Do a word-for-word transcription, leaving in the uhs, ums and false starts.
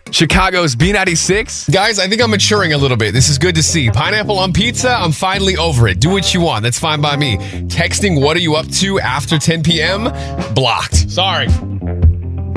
Chicago's B ninety-six. Guys, I think I'm maturing a little bit. This is good to see. Pineapple on pizza, I'm finally over it. Do what you want. That's fine by me. Texting, what are you up to after ten p.m.? Blocked. Sorry.